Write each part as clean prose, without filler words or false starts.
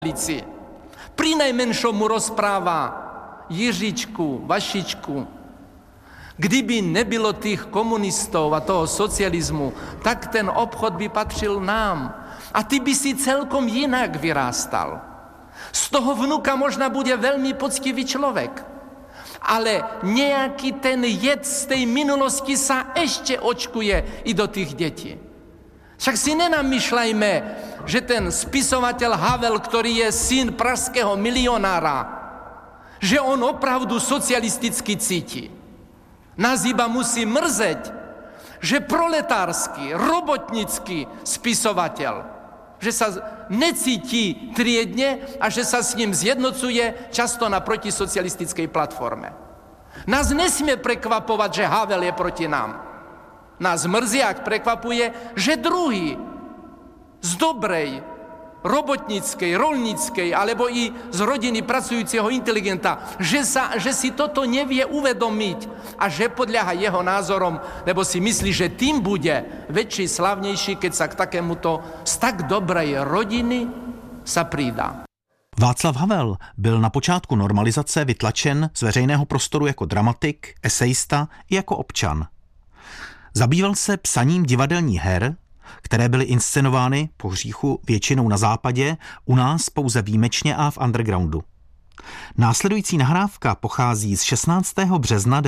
ulici. Pri najmenšom mu rozpráva Jiříčku, Vašičku, kdyby nebylo tých komunistov a toho socializmu, tak ten obchod by patřil nám. A ty by si celkom jinak vyrástal. Z toho vnuka možná bude veľmi poctivý človek. Ale nejaký ten jed z tej minulosti sa ešte očkuje i do tých detí. Však si nenamýšľajme, že ten spisovateľ Havel, ktorý je syn pražského milionára, že on opravdu socialisticky cíti. Nás iba musí mrzeť, že proletársky, robotnický spisovateľ, že sa necíti triedne a že sa s ním zjednocuje často na protisocialistickej platforme. Nás nesmie prekvapovať, že Havel je proti nám. Nás mrzí, ak prekvapuje, že druhý z dobrej, robotníckej, rolníckej, alebo i z rodiny pracujúceho inteligenta, že si toto nevie uvedomiť a že podľaha jeho názorom, lebo si myslí, že tým bude väčší, slavnejší, keď sa k takémuto z tak dobrej rodiny sa pridá. Václav Havel byl na počátku normalizace vytlačen z veřejného prostoru jako dramatik, esejista i jako občan. Zabýval se psaním divadelních her, které byly inscenovány po hříchu většinou na západě, u nás pouze výjimečně a v undergroundu. Následující nahrávka pochází z 16. března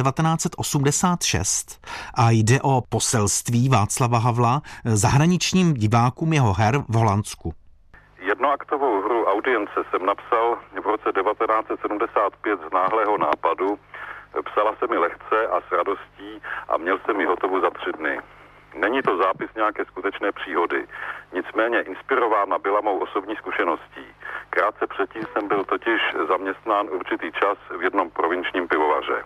1986 a jde o poselství Václava Havla zahraničním divákům jeho her v Holandsku. Jednoaktovou hru Audience jsem napsal v roce 1975 z náhlého nápadu. Psala se mi lehce a s radostí a měl jsem ji hotovu za 3 dny. Není to zápis nějaké skutečné příhody, nicméně inspirována byla mou osobní zkušeností. Krátce předtím jsem byl totiž zaměstnán určitý čas v jednom provinčním pivovaře.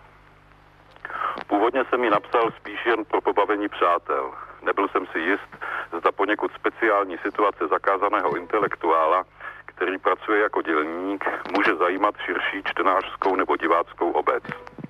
Původně jsem ji napsal spíš jen pro pobavení přátel. Nebyl jsem si jist, zda poněkud speciální situace zakázaného intelektuála, který pracuje jako dělník, může zajímat širší čtenářskou nebo diváckou obec.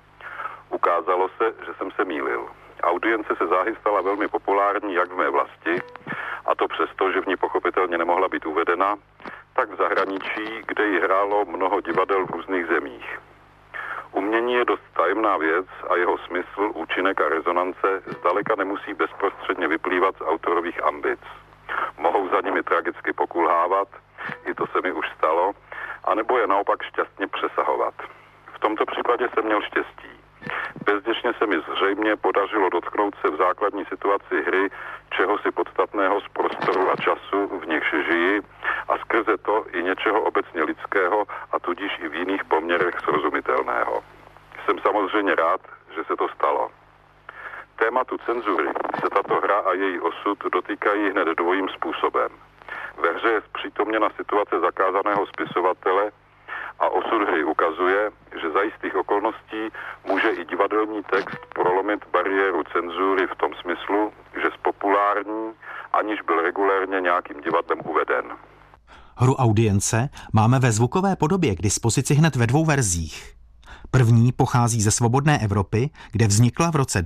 Ukázalo se, že jsem se mýlil. Audience se záhy stala velmi populární jak v mé vlasti, a to přesto, že v ní pochopitelně nemohla být uvedena, tak v zahraničí, kde ji hrálo mnoho divadel v různých zemích. Umění je dost tajemná věc a jeho smysl, účinek a rezonance zdaleka nemusí bezprostředně vyplývat z autorových ambic. Mohou za nimi tragicky pokulhávat, i to se mi už stalo, anebo je naopak šťastně přesahovat. V tomto případě jsem měl štěstí. Bezděčně se mi zřejmě podařilo dotknout se v základní situaci hry čehosi podstatného z prostoru a času, v nichž žiji, a skrze to i něčeho obecně lidského a tudíž i v jiných poměrech srozumitelného. Jsem samozřejmě rád, že se to stalo. Tématu cenzury se tato hra a její osud dotýkají hned dvojím způsobem. Ve hře je zpřítomněna situace zakázaného spisovatele a osud hry ukazuje, že za jistých okolností může i divadelní text prolomit bariéru cenzury v tom smyslu, že spopulární, aniž byl regulérně nějakým divadlem uveden. Hru Audience máme ve zvukové podobě k dispozici hned ve 2 verzích. První pochází ze Svobodné Evropy, kde vznikla v roce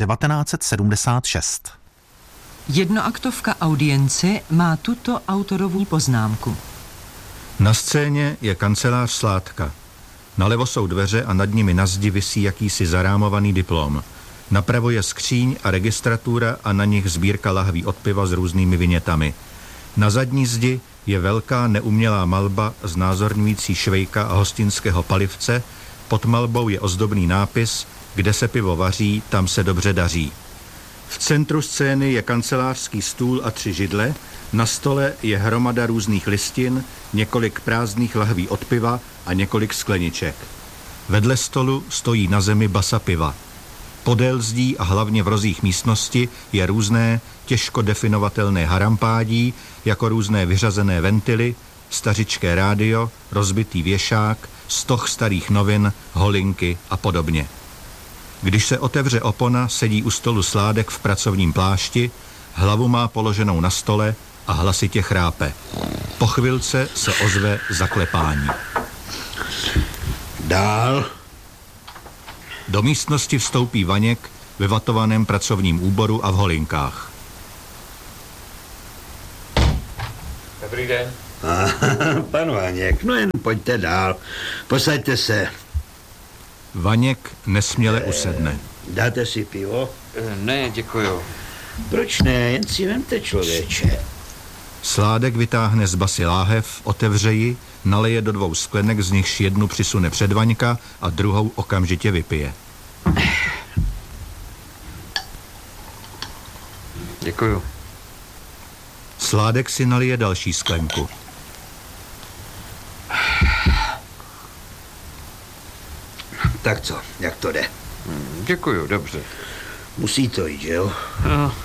1976. Jednoaktovka Audience má tuto autorovou poznámku. Na scéně je kancelář Sládka. Nalevo jsou dveře a nad nimi na zdi visí jakýsi zarámovaný diplom. Napravo je skříň a registratura a na nich sbírka lahví od piva s různými vinětami. Na zadní zdi je velká neumělá malba znázorňující švejka a hostinského palivce. Pod malbou je ozdobný nápis: kde se pivo vaří, tam se dobře daří. V centru scény je kancelářský stůl a 3 židle. Na stole je hromada různých listin, několik prázdných lahví od piva a několik skleniček. Vedle stolu stojí na zemi basa piva. Podél zdí a hlavně v rozích místnosti je různé, těžko definovatelné harampádí, jako různé vyřazené ventily, stařičké rádio, rozbitý věšák, stoch starých novin, holinky a podobně. Když se otevře opona, sedí u stolu Sládek v pracovním plášti, hlavu má položenou na stole a hlasitě chrápe. Po chvilce se ozve zaklepání. Dál. Do místnosti vstoupí Vaněk ve vatovaném pracovním úboru a v holinkách. Dobrý den. Pan Vaněk, no jen pojďte dál. Posaďte se. Vaněk nesměle usedne. Dáte si pivo? Ne, děkuju. Proč ne? Jen si vemte, člověče. Sládek vytáhne z basy láhev, otevře ji, naleje do 2 sklenek, z nichž jednu přisune před Vaňka a druhou okamžitě vypije. Děkuju. Sládek si nalije další sklenku. Tak co, jak to jde? Děkuju, dobře. Musí to jít, že jo? No.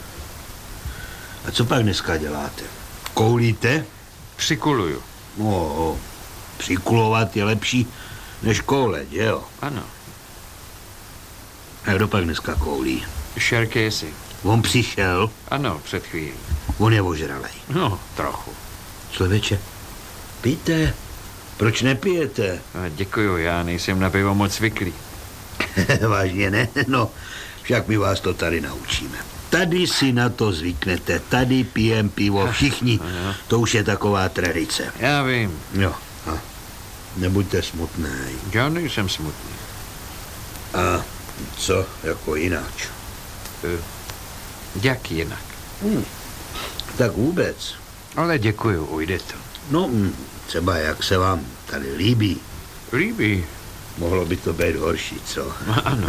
A co pak dneska děláte? Koulíte? Přikuluju. No, přikulovat je lepší než koulet, že jo? Ano. A kdo pak dneska koulí? Šerkési. On přišel? Ano, před chvílí. On je ožralej. No, trochu. Člověče, pijte. Proč nepijete? Děkuju, já nejsem na pivo moc zvyklý. Vážně ne? No, však my vás to tady naučíme. Tady si na to zvyknete, tady pijem pivo všichni. To už je taková tradice. Já vím. Jo, a nebuďte smutnej. Já nejsem smutný. A co jako jináč? Jak jinak? Tak vůbec. Ale děkuju, ujde to. No, třeba jak se vám tady líbí. Líbí. Mohlo by to být horší, co? Ano.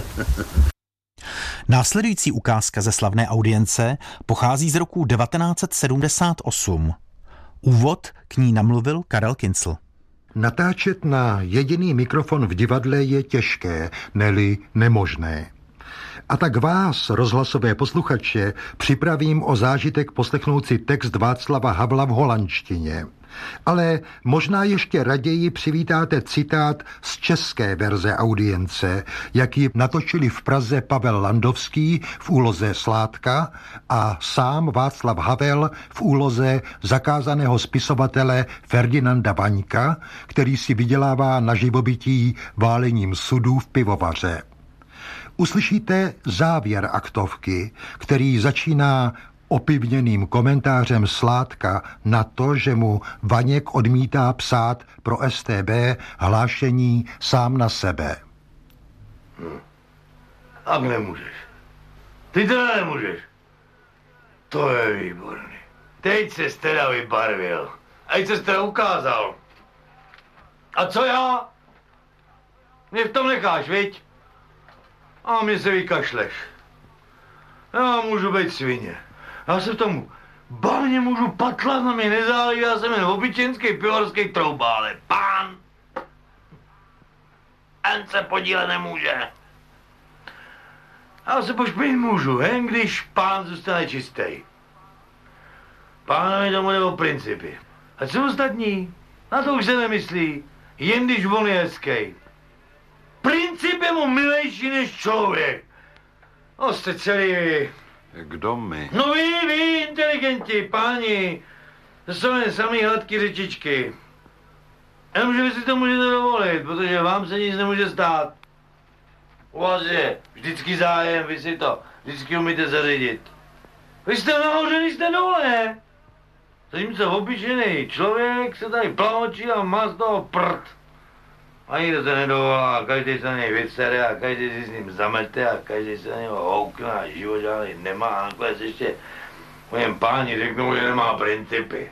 Následující ukázka ze slavné audience pochází z roku 1978. Úvod k ní namluvil Karel Kincl. Natáčet na jediný mikrofon v divadle je těžké, neli nemožné. A tak vás, rozhlasové posluchače, připravím o zážitek poslechnout si text Václava Havla v holandštině. Ale možná ještě raději přivítáte citát z české verze audience, jak ji natočili v Praze Pavel Landovský v úloze Sládka a sám Václav Havel v úloze zakázaného spisovatele Ferdinanda Vaňka, který si vydělává na živobytí válením sudů v pivovaře. Uslyšíte závěr aktovky, který začíná opivněným komentářem Sládka na to, že mu Vaněk odmítá psát pro STB hlášení sám na sebe. A nemůžeš. Ty to nemůžeš. To je výborný. Teď se teda vybarvil. A teď se teda ukázal. A co já? Mě v tom necháš, viď? A mě se vykašleš. Já můžu být svině. Já se v tomu bavně můžu patlat, na mě nezáleží, já jsem jen obyčenský pivorský troubále. Pán! Jen se podílet nemůže. Já se pošpinit můžu, jen když pán zůstane čistý. Pánovi tomu jde o principy. A co ostatní? Na to už se nemyslí, jen když on je hezký. Princip je mu milejší než člověk. No jste celý vy. Kdo my? No vy, inteligenti, páni. To jsou jen samý hladký řečičky. Jenomže vy si to můžete dovolit, protože vám se nic nemůže stát. U vás je vždycky zájem, vy si to vždycky umíte zařídit. Vy jste nahoře, vy jste dole. Zatímco obyčejný člověk se tady plamočí a má z toho prd. A nikdo se nedovolá, každý se na něj vysere a každý si s ním zamete a každý se na něho houkne a život žádný nemá a nakonec ještě o něm páni řeknou, že nemá principy.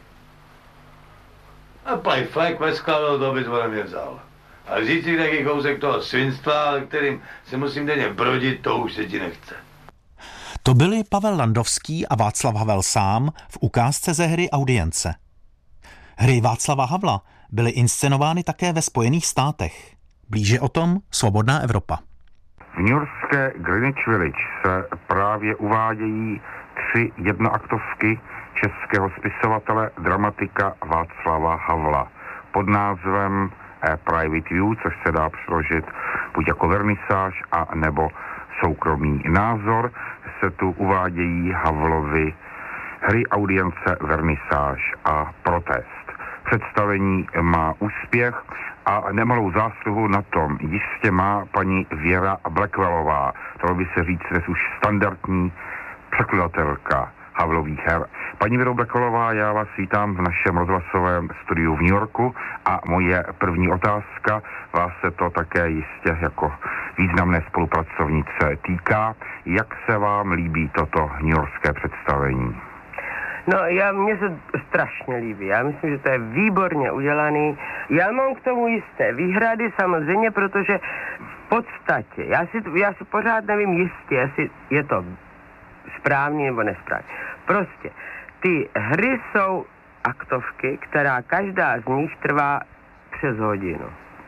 A play flek ve skladu, to bys ode mě vzal. A vzít si taky kousek toho svinstva, kterým se musím denně brodit, to už se ti nechce. To byli Pavel Landovský a Václav Havel sám v ukázce ze hry Audience. Hry Václava Havla byly inscenovány také ve Spojených státech. Blíže o tom Svobodná Evropa. V newyorské Greenwich Village se právě uvádějí 3 jednoaktovky českého spisovatele, dramatika Václava Havla pod názvem Private View, což se dá přeložit buď jako vernisáž a nebo soukromý názor. Se tu uvádějí Havlovy hry, Audience, vernisáž a protest. Představení má úspěch a nemalou zásluhu na tom jistě má paní Věra Blackwellová, dalo by se říct dnes už standardní překladatelka Havlových her. Paní Věro Blekalová, já vás vítám v našem rozhlasovém studiu v New Yorku a moje první otázka, vás se to také jistě jako významné spolupracovnice týká. Jak se vám líbí toto newyorské představení? No, mně se strašně líbí. Já myslím, že to je výborně udělaný. Já mám k tomu jisté výhrady samozřejmě, protože v podstatě, já si pořád nevím jistě, jestli je to správný nebo nesprávný. Prostě, ty hry jsou aktovky, která každá z nich trvá přes hodinu.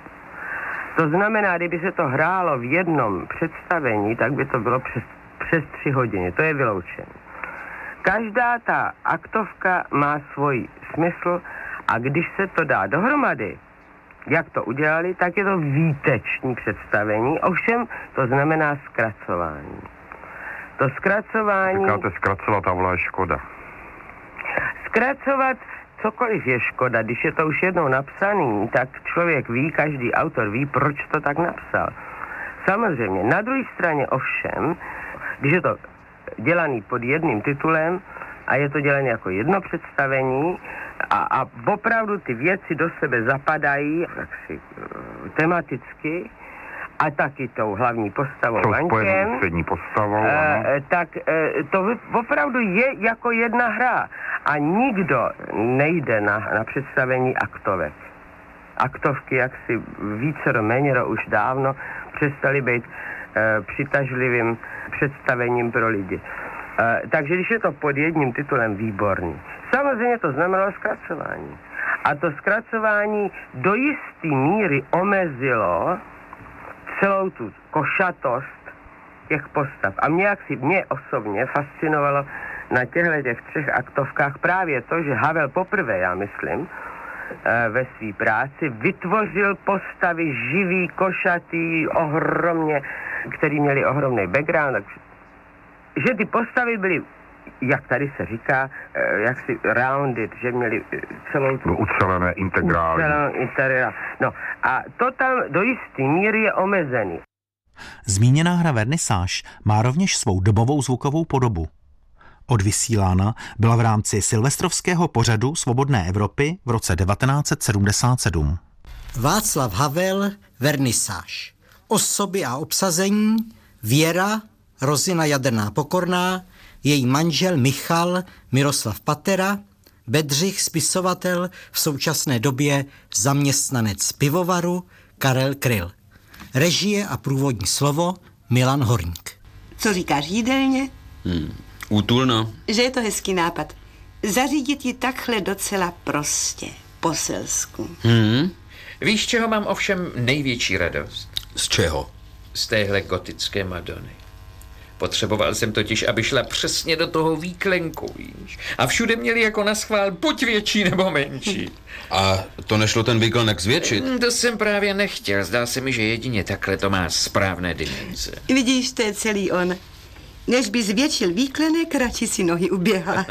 To znamená, kdyby se to hrálo v jednom představení, tak by to bylo přes 3 hodiny. To je vyloučené. Každá ta aktovka má svůj smysl a když se to dá dohromady, jak to udělali, tak je to výteční představení, ovšem to znamená zkracování. To zkracování... Říkáte zkracovat, a je škoda. Zkracovat cokoliv je škoda, když je to už jednou napsaný, tak člověk ví, každý autor ví, proč to tak napsal. Samozřejmě, na druhé straně ovšem, když je to dělaný pod jedním titulem a je to dělané jako jedno představení a opravdu ty věci do sebe zapadají jaksi tematicky a taky tou hlavní postavou Vaňkem, střední postavou, tak to opravdu je jako jedna hra a nikdo nejde na představení aktovek. Aktovky jaksi více méně už dávno přestaly být přitažlivým představením pro lidi. Takže když je to pod jedním titulem, výborný. Samozřejmě to znamenalo zkracování. A to zkracování do jisté míry omezilo celou tu košatost těch postav. A mě osobně fascinovalo na těch 3 aktovkách právě to, že Havel poprvé, já myslím, ve své práci vytvořil postavy živý, košatý, ohromně, který měli ohromný background. Že ty postavy byly, jak tady se říká, jaksi rounded, že měli celou tu... Ucelené, integrální. No a to tam do jisté míry je omezený. Zmíněná hra Vernisáž má rovněž svou dobovou zvukovou podobu. Odvysílána byla v rámci silvestrovského pořadu Svobodné Evropy v roce 1977. Václav Havel, Vernisáž. Osoby a obsazení: Věra, Rozina Jaderná Pokorná, její manžel Michal, Miroslav Patera, Bedřich, spisovatel, v současné době zaměstnanec pivovaru, Karel Kryl. Režie a průvodní slovo Milan Horník. Co říkáš, jídelně? Útulno. Že je to hezký nápad. Zařídit ji takhle docela prostě, po selsku. Víš, čeho mám ovšem největší radost? Z čeho? Z téhle gotické Madony. Potřeboval jsem totiž, aby šla přesně do toho výklenku, víš. A všude měli jako naschvál buď větší nebo menší. A to nešlo ten výklenek zvětšit? To jsem právě nechtěl. Zdá se mi, že jedině takhle to má správné dimenze. Vidíš, to je celý on. Než by zvětšil výklenek, radši si nohy uběhá.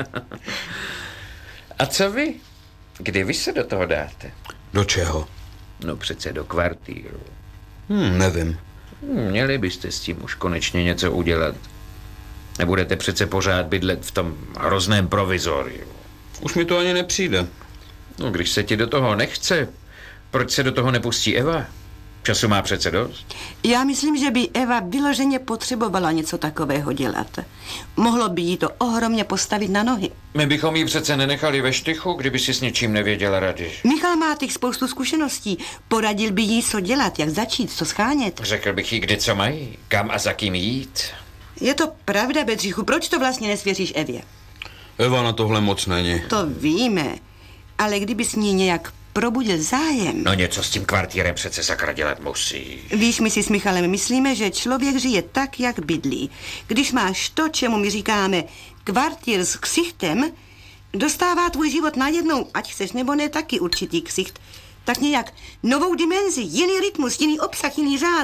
A co vy? Kdy vy se do toho dáte? Do čeho? No přece do kvartíru. Nevím. Měli byste s tím už konečně něco udělat. Nebudete přece pořád bydlet v tom hrozném provizoriu. Už mi to ani nepřijde. No, když se ti do toho nechce, proč se do toho nepustí Eva? Času má přece dost. Já myslím, že by Eva vyloženě potřebovala něco takového dělat. Mohlo by jí to ohromně postavit na nohy. My bychom ji přece nenechali ve štychu, kdyby si s něčím nevěděla rady. Michal má těch spoustu zkušeností. Poradil by jí, co dělat, jak začít, co schánět. Řekl bych jí, kde co mají, kam a za kým jít. Je to pravda, Bedřichu, proč to vlastně nesvěříš Evě? Eva na tohle moc není. To víme, ale kdyby s ní nějak probudil zájem. No něco s tím kvartírem přece sakra dělat musí. Víš, my si s Michalem myslíme, že člověk žije tak, jak bydlí. Když máš to, čemu my říkáme kvartír s ksichtem, dostává tvůj život najednou, ať chceš nebo ne, taky určitý ksicht. Tak nějak novou dimenzi, jiný rytmus, jiný obsah, jiný řád.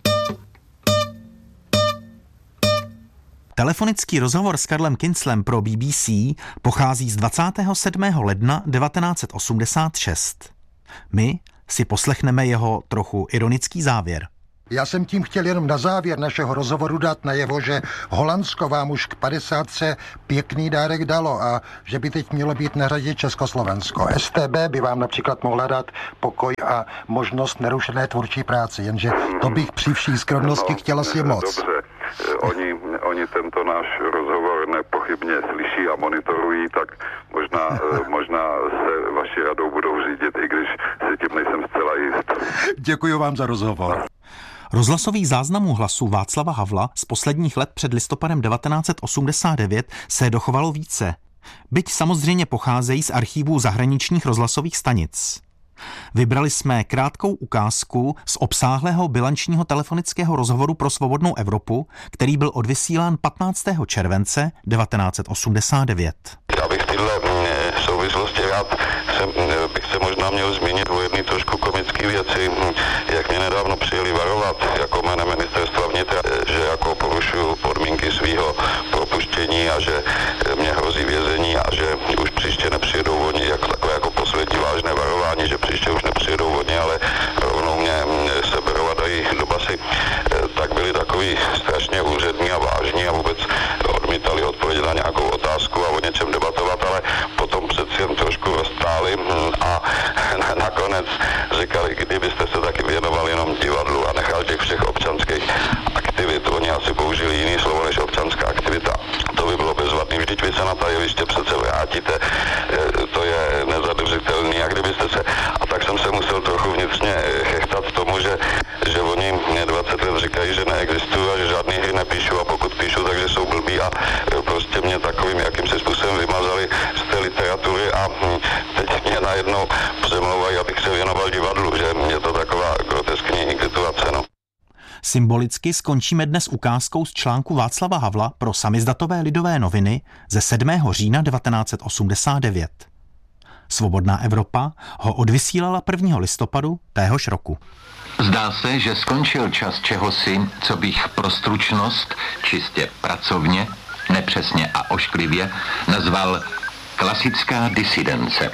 Telefonický rozhovor s Karlem Kinslem pro BBC pochází z 27. ledna 1986. My si poslechneme jeho trochu ironický závěr. Já jsem tím chtěl jenom na závěr našeho rozhovoru dát najevo, že Holandsko vám už k 50 pěkný dárek dalo a že by teď mělo být na řadě Československo. STB by vám například mohla dát pokoj a možnost nerušené tvůrčí práce, jenže to bych při vší skromnosti chtěla si moc. Dobře, oni tento náš rozhovor nepochybně slyší a monitorují, tak možná se vaší radou budou řídit, i když si tím nejsem zcela jist. Děkuji vám za rozhovor. Rozhlasových záznamů hlasu Václava Havla z posledních let před listopadem 1989 se dochovalo více. Byť samozřejmě pocházejí z archívů zahraničních rozhlasových stanic. Vybrali jsme krátkou ukázku z obsáhlého bilančního telefonického rozhovoru pro Svobodnou Evropu, který byl odvysílán 15. července 1989. Já bych v této souvislosti bych se možná měl zmínit o jedné trošku komické věci, jak mě nedávno přijeli varovat jako jménem ministerstva vnitra, že jako porušuju podmínky svého propuštění a že mě hrozí vězení a že už příště nepřijedou oni, takové jako poslední vážné varování, že příště už nepřijedou oni, ale rovnou mě seberou a dají do basy. Tak byli takový strašně úřední a vážní a vůbec odmítali odpovědět na nějakou otázku a o něčem debatovat, ale potom přeci jen trošku roztáli a nakonec říkali, kdybyste se taky věnoval jenom divadlu a nechal těch všech občanských aktivit, oni asi použili jiný slovo než občanská aktivita, to by bylo bezvadný, vždyť vy se na ta jeviště přece vrátíte, to je nezadržitelný a kdybyste se, a tak jsem se musel trochu vnitřně chechtat tomu, že oni mě 20 let říkají, že neexistují a že žádný hry nepíšu a pokud píšu, takže jsou blbí a prostě mě takovým jakýmsi způsobem vymazali z té literatury a teď mě najednou přemlouvají, abych se věnoval divadlu, že je to taková groteskní situace, no. Symbolicky skončíme dnes ukázkou z článku Václava Havla pro samizdatové Lidové noviny ze 7. října 1989. Svobodná Evropa ho odvysílala 1. listopadu téhož roku. Zdá se, že skončil čas čehosi, co bych pro stručnost, čistě pracovně, nepřesně a ošklivě, nazval klasická disidence.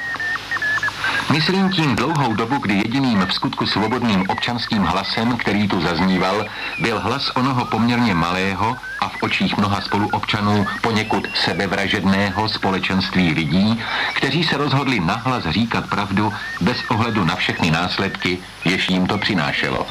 Myslím tím dlouhou dobu, kdy jediným v skutku svobodným občanským hlasem, který tu zazníval, byl hlas onoho poměrně malého a v očích mnoha spoluobčanů poněkud sebevražedného společenství lidí, kteří se rozhodli nahlas říkat pravdu bez ohledu na všechny následky, jež jim to přinášelo.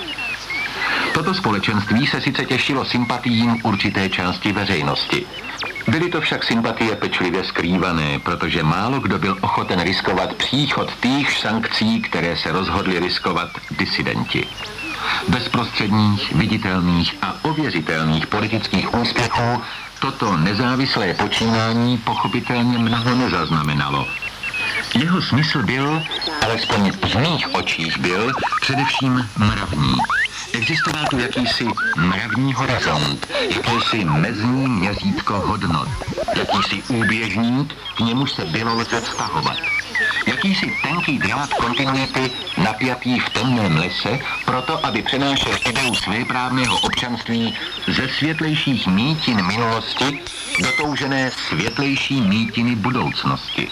Toto společenství se sice těšilo sympatiím určité části veřejnosti. Byly to však sympatie pečlivě skrývané, protože málo kdo byl ochoten riskovat příchod týchž sankcí, které se rozhodli riskovat disidenti. Bezprostředních, viditelných a ověřitelných politických úspěchů toto nezávislé počínání pochopitelně mnoho nezaznamenalo. Jeho smysl byl, alespoň v mých očích byl, především mravní. Existoval tu jakýsi mravní horizont, jakýsi mezní měřítko hodnot, jakýsi úběžník, k němuž se bylo lze vztahovat. Jakýsi tenký drát kontinuity napjatý v temném lese, proto aby přenášel ideu svéprávného občanství ze světlejších mítin minulosti do toužené světlejší mítiny budoucnosti.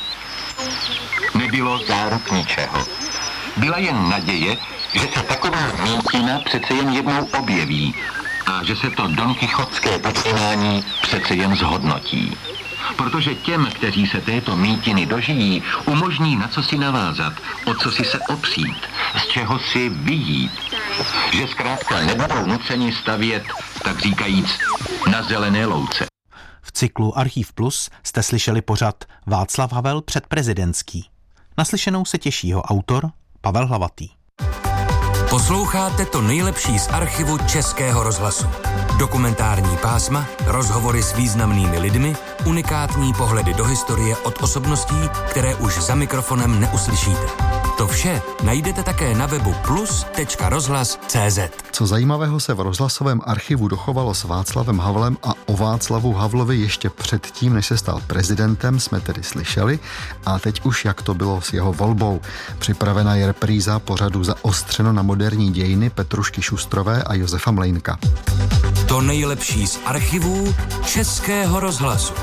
Nebylo záruk ničeho. Byla jen naděje, že se taková mítina přece jen jednou objeví a že se to donkichotské počínání přece jen zhodnotí. Protože těm, kteří se této mítiny dožijí, umožní na co si navázat, o co si se opřít, z čeho si vyjít. Že zkrátka nebudou nuceni stavět, tak říkajíc, na zelené louce. V cyklu Archív Plus jste slyšeli pořad Václav Havel předprezidentský. Naslyšenou se těší jeho autor Pavel Hlavatý. Posloucháte to nejlepší z archivu Českého rozhlasu. Dokumentární pásma, rozhovory s významnými lidmi, unikátní pohledy do historie od osobností, které už za mikrofonem neuslyšíte. To vše najdete také na webu plus.rozhlas.cz. Co zajímavého se v rozhlasovém archivu dochovalo s Václavem Havlem a o Václavu Havlovi ještě předtím, než se stal prezidentem, jsme tedy slyšeli. A teď už jak to bylo s jeho volbou. Připravena je repríza pořadu Zaostřeno na moderní dějiny Petrušky Šustrové a Josefa Mlejnka. To nejlepší z archivů Českého rozhlasu.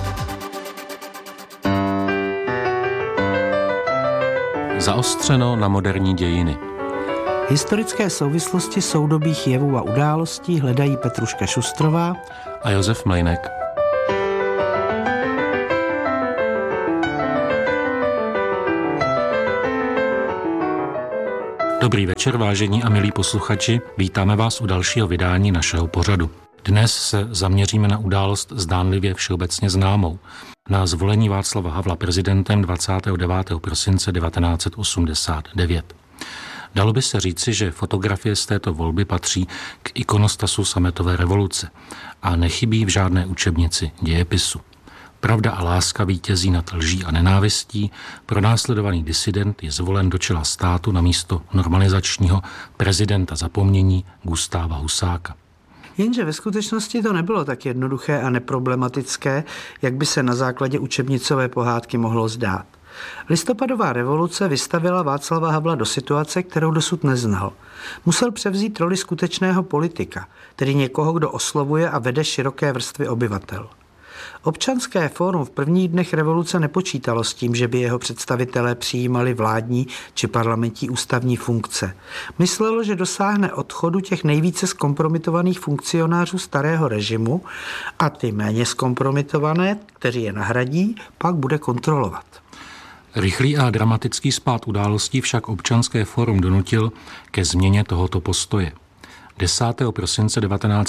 Zaostřeno na moderní dějiny. Historické souvislosti soudobých jevů a událostí hledají Petruška Šustrová a Josef Mlejnek. Dobrý večer, vážení a milí posluchači, vítáme vás u dalšího vydání našeho pořadu. Dnes se zaměříme na událost zdánlivě všeobecně známou, na zvolení Václava Havla prezidentem 29. prosince 1989. Dalo by se říci, že fotografie z této volby patří k ikonostasu sametové revoluce a nechybí v žádné učebnici dějepisu. Pravda a láska vítězí nad lží a nenávistí, pronásledovaný disident je zvolen do čela státu na místo normalizačního prezidenta zapomnění Gustáva Husáka. Jenže ve skutečnosti to nebylo tak jednoduché a neproblematické, jak by se na základě učebnicové pohádky mohlo zdát. Listopadová revoluce vystavila Václava Havla do situace, kterou dosud neznal. Musel převzít roli skutečného politika, tedy někoho, kdo oslovuje a vede široké vrstvy obyvatel. Občanské fórum v prvních dnech revoluce nepočítalo s tím, že by jeho představitelé přijímali vládní či parlamentní ústavní funkce. Myslelo, že dosáhne odchodu těch nejvíce zkompromitovaných funkcionářů starého režimu a ty méně zkompromitované, kteří je nahradí, pak bude kontrolovat. Rychlý a dramatický spád událostí však občanské fórum donutil ke změně tohoto postoje. 10. prosince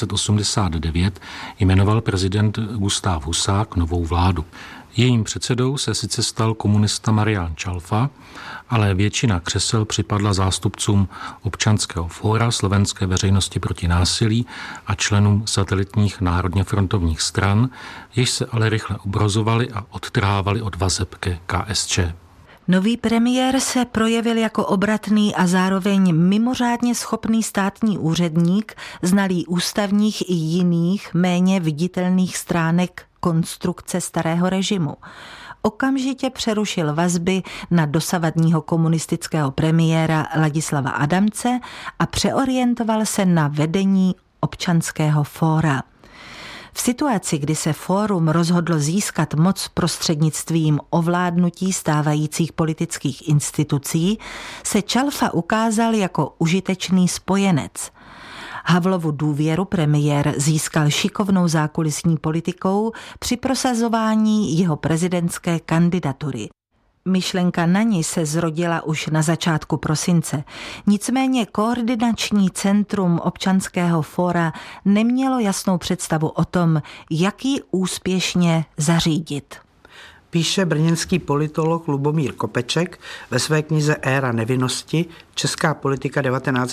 1989 jmenoval prezident Gustáv Husák novou vládu. Jejím předsedou se sice stal komunista Marián Čalfa, ale většina křesel připadla zástupcům občanského fóra, Slovenské veřejnosti proti násilí a členům satelitních národně frontovních stran, jež se ale rychle obrazovali a odtrhávali od vazeb ke KSČ. Nový premiér se projevil jako obratný a zároveň mimořádně schopný státní úředník, znalý ústavních i jiných méně viditelných stránek konstrukce starého režimu. Okamžitě přerušil vazby na dosavadního komunistického premiéra Ladislava Adamce a přeorientoval se na vedení občanského fóra. V situaci, kdy se fórum rozhodlo získat moc prostřednictvím ovládnutí stávajících politických institucí, se Čalfa ukázal jako užitečný spojenec. Havlovu důvěru premiér získal šikovnou zákulisní politikou při prosazování jeho prezidentské kandidatury. Myšlenka na ní se zrodila už na začátku prosince. Nicméně koordinační centrum občanského fóra nemělo jasnou představu o tom, jak ji úspěšně zařídit. Píše brněnský politolog Lubomír Kopeček ve své knize Éra nevinnosti, Česká politika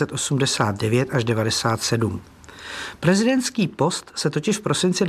1989 až 97. Prezidentský post se totiž v prosinci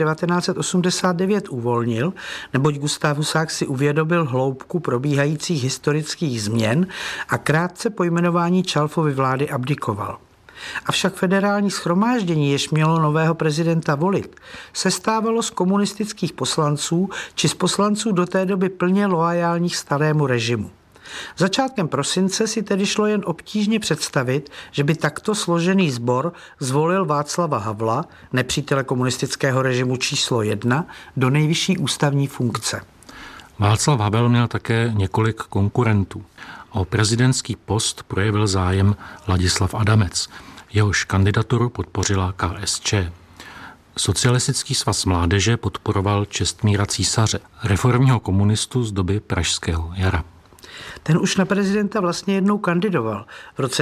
1989 uvolnil, neboť Gustáv Husák si uvědomil hloubku probíhajících historických změn a krátce po jmenování Čalfovy vlády abdikoval. Avšak federální shromáždění, jež mělo nového prezidenta volit, sestávalo z komunistických poslanců či z poslanců do té doby plně loajálních starému režimu. Začátkem prosince si tedy šlo jen obtížně představit, že by takto složený sbor zvolil Václava Havla, nepřítele komunistického režimu číslo 1, do nejvyšší ústavní funkce. Václav Havel měl také několik konkurentů. O prezidentský post projevil zájem Ladislav Adamec. Jehož kandidaturu podpořila KSČ. Socialistický svaz mládeže podporoval Čestmíra Císaře, reformního komunistu z doby Pražského jara. Ten už na prezidenta vlastně jednou kandidoval v roce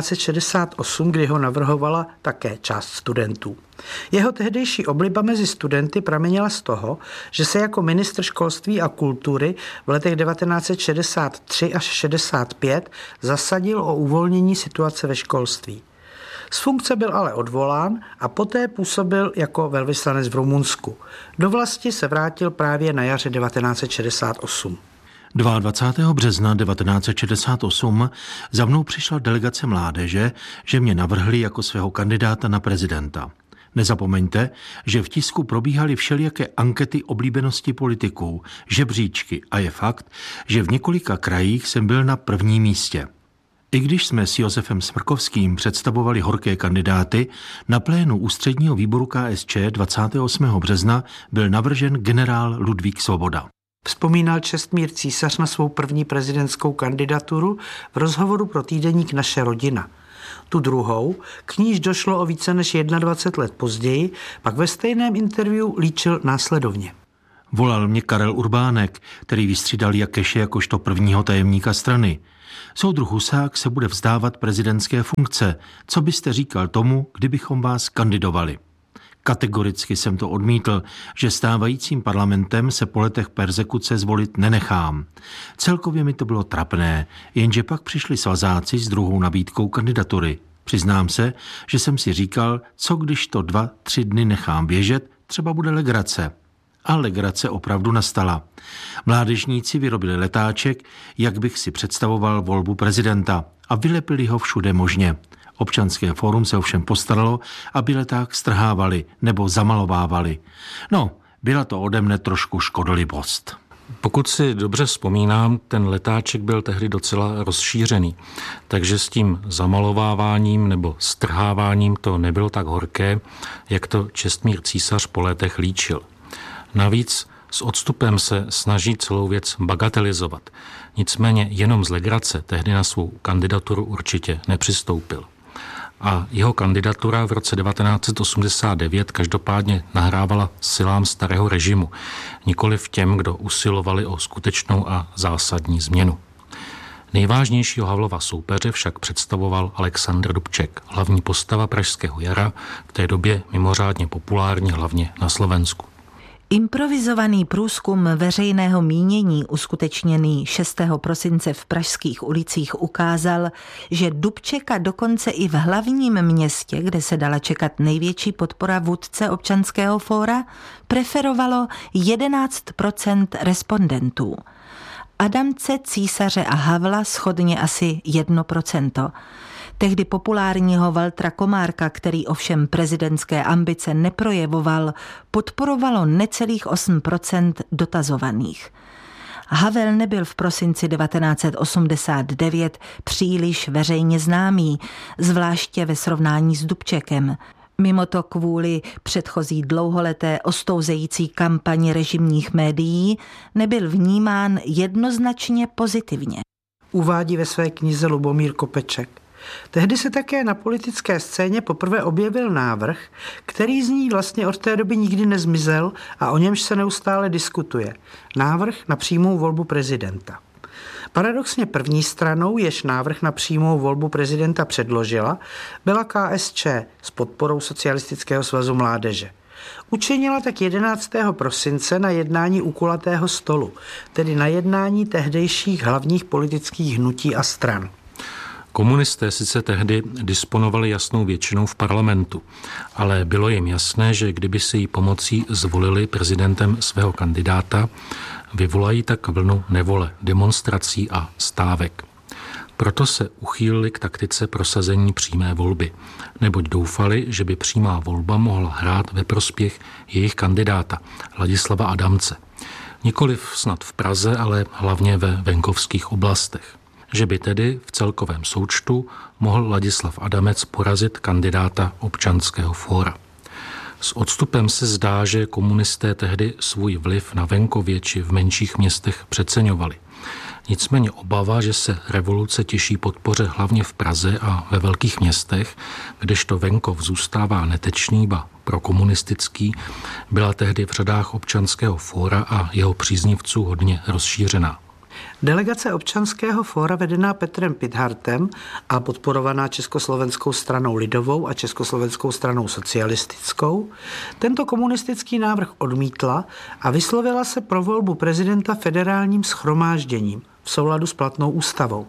1968, kdy ho navrhovala také část studentů. Jeho tehdejší obliba mezi studenty pramenila z toho, že se jako ministr školství a kultury v letech 1963 až 65 zasadil o uvolnění situace ve školství. Z funkce byl ale odvolán a poté působil jako velvyslanec v Rumunsku. Do vlasti se vrátil právě na jaře 1968. 22. března 1968 za mnou přišla delegace mládeže, že mě navrhli jako svého kandidáta na prezidenta. Nezapomeňte, že v tisku probíhaly všelijaké ankety oblíbenosti politiků, žebříčky a je fakt, že v několika krajích jsem byl na prvním místě. I když jsme s Josefem Smrkovským představovali horké kandidáty, na plénu ústředního výboru KSČ 28. března byl navržen generál Ludvík Svoboda. Vzpomínal Čestmír Císař na svou první prezidentskou kandidaturu v rozhovoru pro týdeník Naše rodina. Tu druhou, k níž došlo o více než 21 let později, pak ve stejném interview líčil následovně. Volal mě Karel Urbánek, který vystřídal Jakeše jakožto prvního tajemníka strany. Soudruh Husák se bude vzdávat prezidentské funkce. Co byste říkal tomu, kdybychom vás kandidovali? Kategoricky jsem to odmítl, že stávajícím parlamentem se po letech perzekuce zvolit nenechám. Celkově mi to bylo trapné, jenže pak přišli svazáci s druhou nabídkou kandidatury. Přiznám se, že jsem si říkal, co když to 2-3 dny nechám běžet, třeba bude legrace. A legrace opravdu nastala. Mládežníci vyrobili letáček, jak bych si představoval volbu prezidenta, a vylepili ho všude možně. Občanské fórum se ovšem postaralo, aby leták strhávali nebo zamalovávali. No, byla to ode mne trošku škodolibost. Pokud si dobře vzpomínám, ten letáček byl tehdy docela rozšířený, takže s tím zamalováváním nebo strháváním to nebylo tak horké, jak to Čestmír Císař po letech líčil. Navíc s odstupem se snaží celou věc bagatelizovat. Nicméně jenom z legrace tehdy na svou kandidaturu určitě nepřistoupil. A jeho kandidatura v roce 1989 každopádně nahrávala silám starého režimu, nikoliv těm, kdo usilovali o skutečnou a zásadní změnu. Nejvážnějšího Havlova soupeře však představoval Alexandr Dubček, hlavní postava Pražského jara, v té době mimořádně populární hlavně na Slovensku. Improvizovaný průzkum veřejného mínění uskutečněný 6. prosince v pražských ulicích ukázal, že Dubčeka dokonce i v hlavním městě, kde se dala čekat největší podpora vůdce Občanského fóra, preferovalo 11% respondentů. Adamce, Císaře a Havla shodně asi 1%. Tehdy populárního Valtra Komárka, který ovšem prezidentské ambice neprojevoval, podporovalo necelých 8% dotazovaných. Havel nebyl v prosinci 1989 příliš veřejně známý, zvláště ve srovnání s Dubčekem. Mimo to kvůli předchozí dlouholeté ostouzející kampani režimních médií nebyl vnímán jednoznačně pozitivně. Uvádí ve své knize Lubomír Kopeček. Tehdy se také na politické scéně poprvé objevil návrh, který z ní vlastně od té doby nikdy nezmizel a o němž se neustále diskutuje. Návrh na přímou volbu prezidenta. Paradoxně první stranou, jež návrh na přímou volbu prezidenta předložila, byla KSČ s podporou Socialistického svazu mládeže. Učinila tak 11. prosince na jednání u kulatého stolu, tedy na jednání tehdejších hlavních politických hnutí a stran. Komunisté sice tehdy disponovali jasnou většinou v parlamentu, ale bylo jim jasné, že kdyby si jí pomocí zvolili prezidentem svého kandidáta, vyvolají tak vlnu nevole, demonstrací a stávek. Proto se uchýlili k taktice prosazení přímé volby, neboť doufali, že by přímá volba mohla hrát ve prospěch jejich kandidáta, Ladislava Adamce. Nikoliv snad v Praze, ale hlavně ve venkovských oblastech. Že by tedy v celkovém součtu mohl Ladislav Adamec porazit kandidáta Občanského fóra. S odstupem se zdá, že komunisté tehdy svůj vliv na venkově či v menších městech přeceňovali. Nicméně obava, že se revoluce těší podpoře hlavně v Praze a ve velkých městech, kdežto venkov zůstává netečný, ba prokomunistický, byla tehdy v řadách Občanského fóra a jeho příznivců hodně rozšířená. Delegace Občanského fóra vedená Petrem Pithardtem a podporovaná Československou stranou lidovou a Československou stranou socialistickou tento komunistický návrh odmítla a vyslovila se pro volbu prezidenta federálním shromážděním v souladu s platnou ústavou.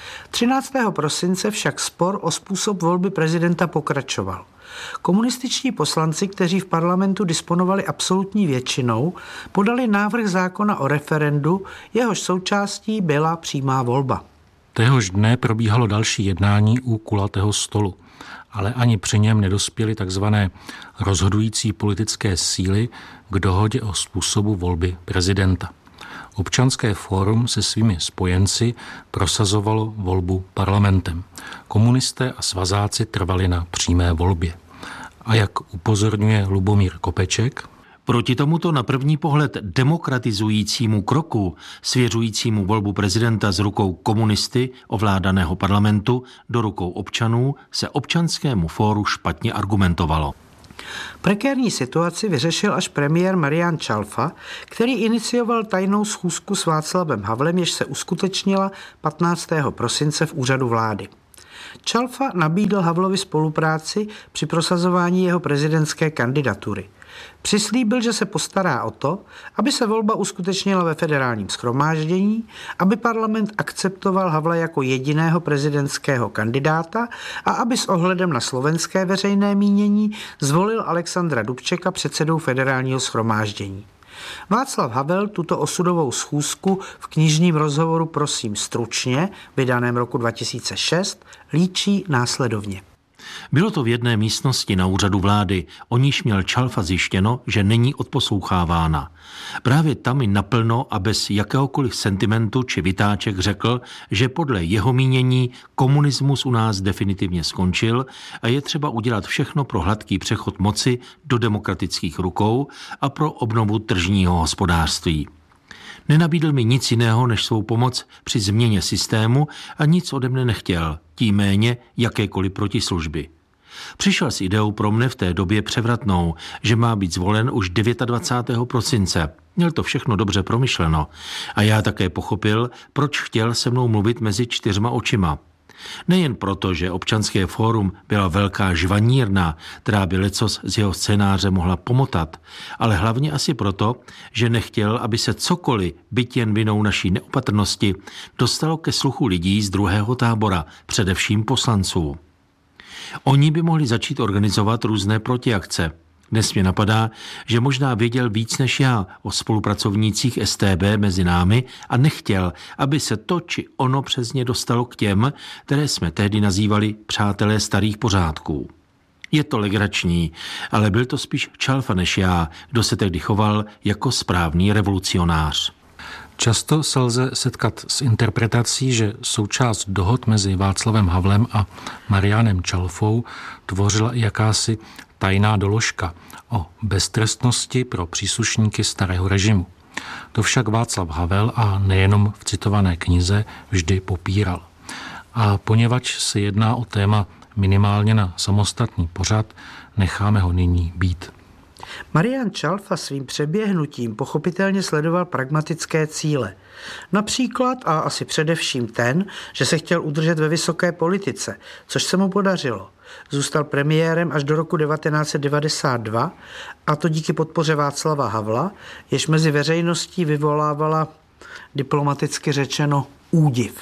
13. prosince však spor o způsob volby prezidenta pokračoval. Komunističtí poslanci, kteří v parlamentu disponovali absolutní většinou, podali návrh zákona o referendu, jehož součástí byla přímá volba. Téhož dne probíhalo další jednání u kulatého stolu, ale ani při něm nedospěly takzvané rozhodující politické síly k dohodě o způsobu volby prezidenta. Občanské fórum se svými spojenci prosazovalo volbu parlamentem. Komunisté a svazáci trvali na přímé volbě. A jak upozorňuje Lubomír Kopeček, Proti tomuto na první pohled demokratizujícímu kroku, svěřujícímu volbu prezidenta z rukou komunisty ovládaného parlamentu do rukou občanů, se Občanskému fóru špatně argumentovalo. Prekérní situaci vyřešil až premiér Marián Čalfa, který inicioval tajnou schůzku s Václavem Havlem, jež se uskutečnila 15. prosince v úřadu vlády. Čalfa nabídl Havlovi spolupráci při prosazování jeho prezidentské kandidatury. Přislíbil, že se postará o to, aby se volba uskutečnila ve federálním shromáždění, aby parlament akceptoval Havla jako jediného prezidentského kandidáta a aby s ohledem na slovenské veřejné mínění zvolil Alexandra Dubčeka předsedou federálního shromáždění. Václav Havel tuto osudovou schůzku v knižním rozhovoru Prosím stručně, vydaném roku 2006, líčí následovně. Bylo to v jedné místnosti na úřadu vlády, o níž měl Čalfa zjištěno, že není odposlouchávána. Právě tam mi naplno a bez jakéhokoliv sentimentu či vytáček řekl, že podle jeho mínění komunismus u nás definitivně skončil a je třeba udělat všechno pro hladký přechod moci do demokratických rukou a pro obnovu tržního hospodářství. Nenabídl mi nic jiného než svou pomoc při změně systému a nic ode mne nechtěl, tím méně jakékoliv protislužby. Přišel s ideou pro mne v té době převratnou, že má být zvolen už 29. prosince. Měl to všechno dobře promyšleno a já také pochopil, proč chtěl se mnou mluvit mezi 4 očima. Nejen proto, že Občanské fórum byla velká žvanírna, která by lecos z jeho scénáře mohla pomotat, ale hlavně asi proto, že nechtěl, aby se cokoliv, byť jen vinou naší neopatrnosti, dostalo ke sluchu lidí z druhého tábora, především poslanců. Oni by mohli začít organizovat různé protiakce. Dnes mě napadá, že možná věděl víc než já o spolupracovnících StB mezi námi a nechtěl, aby se to či ono přes ně dostalo k těm, které jsme tehdy nazývali přátelé starých pořádků. Je to legrační, ale byl to spíš Čalfa než já, kdo se tehdy choval jako správný revolucionář. Často se lze setkat s interpretací, že součást dohod mezi Václavem Havlem a Mariánem Čalfou tvořila i jakási tajná doložka o beztrestnosti pro příslušníky starého režimu. To však Václav Havel, a nejenom v citované knize, vždy popíral. A poněvadž se jedná o téma minimálně na samostatný pořad, necháme ho nyní být. Marián Čalfa svým přeběhnutím pochopitelně sledoval pragmatické cíle. Například a asi především ten, že se chtěl udržet ve vysoké politice, což se mu podařilo. Zůstal premiérem až do roku 1992, a to díky podpoře Václava Havla, jež mezi veřejností vyvolávala diplomaticky řečeno údiv.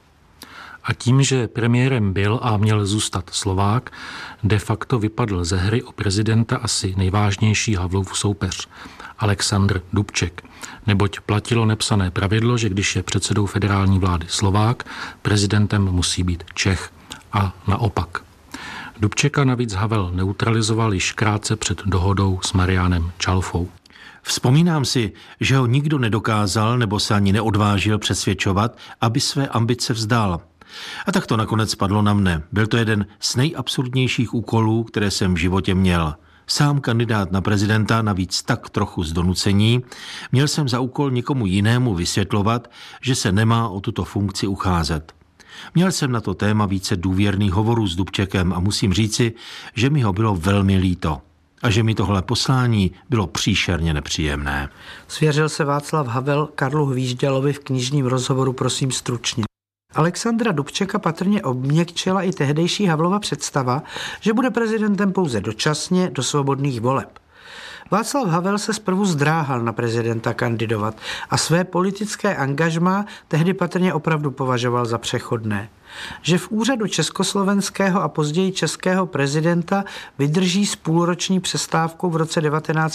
A tím, že premiérem byl a měl zůstat Slovák, de facto vypadl ze hry o prezidenta asi nejvážnější Havlův soupeř, Alexandr Dubček, neboť platilo nepsané pravidlo, že když je předsedou federální vlády Slovák, prezidentem musí být Čech a naopak. Dubčeka navíc Havel neutralizoval již krátce před dohodou s Mariánem Čalfou. Vzpomínám si, že ho nikdo nedokázal nebo se ani neodvážil přesvědčovat, aby své ambice vzdal. A tak to nakonec padlo na mne. Byl to jeden z nejabsurdnějších úkolů, které jsem v životě měl. Sám kandidát na prezidenta, navíc tak trochu z donucení, měl jsem za úkol někomu jinému vysvětlovat, že se nemá o tuto funkci ucházet. Měl jsem na to téma více důvěrných hovorů s Dubčekem a musím říci, že mi ho bylo velmi líto a že mi tohle poslání bylo příšerně nepříjemné. Svěřil se Václav Havel Karlu Hvíždělovi v knižním rozhovoru Prosím stručně. Alexandra Dubčeka patrně obměkčila i tehdejší Havlova představa, že bude prezidentem pouze dočasně do svobodných voleb. Václav Havel se zprvu zdráhal na prezidenta kandidovat a své politické angažmá tehdy patrně opravdu považoval za přechodné. Že v úřadu československého a později českého prezidenta vydrží s půlroční přestávkou v roce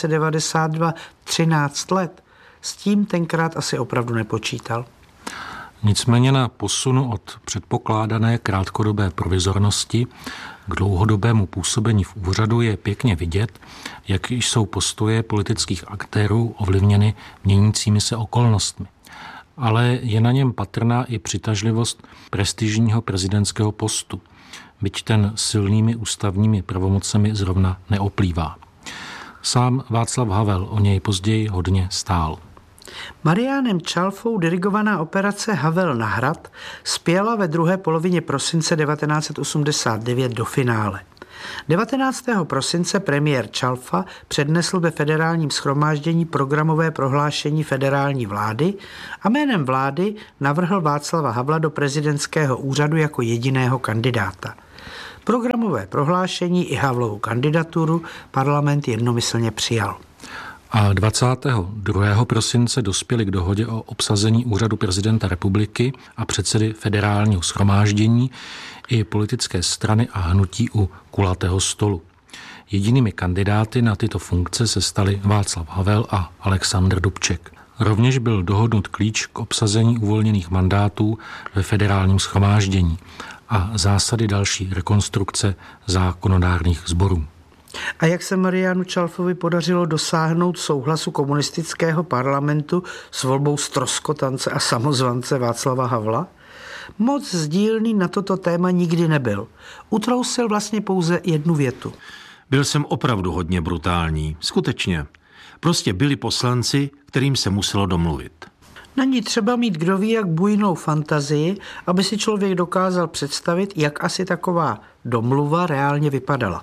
1992 13 let, s tím tenkrát asi opravdu nepočítal. Nicméně na posunu od předpokládané krátkodobé provizornosti k dlouhodobému působení v úřadu je pěkně vidět, jak jsou postoje politických aktérů ovlivněny měnícími se okolnostmi. Ale je na něm patrná i přitažlivost prestižního prezidentského postu, byť ten silnými ústavními pravomocemi zrovna neoplývá. Sám Václav Havel o něj později hodně stál. Mariánem Čalfou dirigovaná operace Havel na hrad spěla ve druhé polovině prosince 1989 do finále. 19. prosince premiér Čalfa přednesl ve federálním shromáždění programové prohlášení federální vlády a jménem vlády navrhl Václava Havla do prezidentského úřadu jako jediného kandidáta. Programové prohlášení i Havlovu kandidaturu parlament jednomyslně přijal. A 22. prosince dospěli k dohodě o obsazení úřadu prezidenta republiky a předsedy federálního shromáždění i politické strany a hnutí u kulatého stolu. Jedinými kandidáty na tyto funkce se stali Václav Havel a Alexandr Dubček. Rovněž byl dohodnut klíč k obsazení uvolněných mandátů ve federálním shromáždění a zásady další rekonstrukce zákonodárných sborů. A jak se Mariánu Čalfovi podařilo dosáhnout souhlasu komunistického parlamentu s volbou ztroskotance a samozvance Václava Havla? Moc sdílný na toto téma nikdy nebyl. Utrousil vlastně pouze jednu větu. Byl jsem opravdu hodně brutální, skutečně. Prostě byli poslanci, kterým se muselo domluvit. Není třeba mít kdo ví jak bujnou fantazii, aby si člověk dokázal představit, jak asi taková domluva reálně vypadala.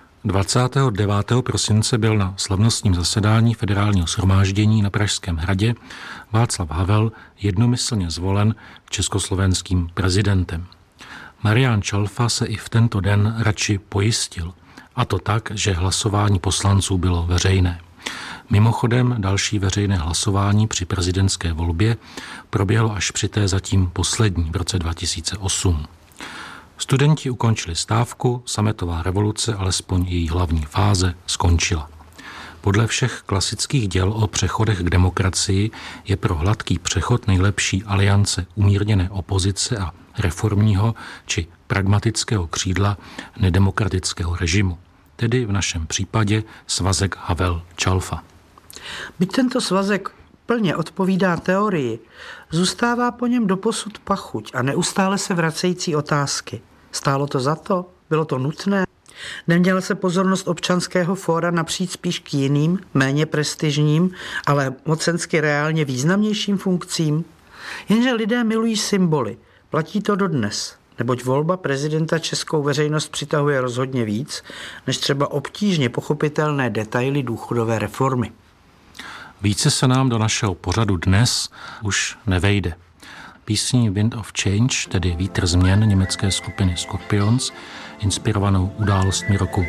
29. prosince byl na slavnostním zasedání federálního shromáždění na Pražském hradě Václav Havel jednomyslně zvolen československým prezidentem. Marián Čalfa se i v tento den radši pojistil, a to tak, že hlasování poslanců bylo veřejné. Mimochodem další veřejné hlasování při prezidentské volbě proběhlo až při té zatím poslední v roce 2008. Studenti ukončili stávku, sametová revoluce, alespoň její hlavní fáze, skončila. Podle všech klasických děl o přechodech k demokracii je pro hladký přechod nejlepší aliance umírněné opozice a reformního či pragmatického křídla nedemokratického režimu, tedy v našem případě svazek Havel-Čalfa. Byť tento svazek plně odpovídá teorii, zůstává po něm doposud pachuť a neustále se vracející otázky. Stálo to za to? Bylo to nutné? Neměla se pozornost občanského fóra napřít spíš k jiným, méně prestižním, ale mocensky reálně významnějším funkcím? Jenže lidé milují symboly. Platí to dodnes, neboť volba prezidenta českou veřejnost přitahuje rozhodně víc, než třeba obtížně pochopitelné detaily důchodové reformy. Více se nám do našeho pořadu dnes už nevejde. Písní Wind of Change, tedy Vítr změn německé skupiny Scorpions, inspirovanou událostmi roku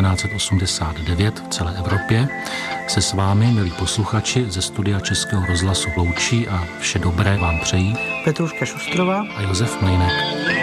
1989 v celé Evropě, se s vámi, milí posluchači, ze studia Českého rozhlasu loučí a vše dobré vám přejí Petruška Šustrová a Josef Mlejnek.